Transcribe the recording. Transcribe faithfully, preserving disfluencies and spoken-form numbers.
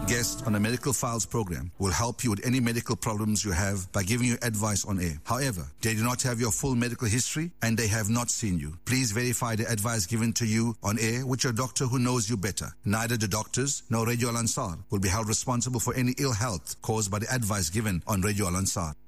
guest on a Medical Files program will help you with any medical problems you have by giving you advice on air. However, they do not have your full medical history and they have not seen you. Please verify the advice given to you on air with your doctor who knows you better. Neither the doctors nor Radio Al Ansar will be held responsible for any ill health caused by the advice given on Radio Al Ansar.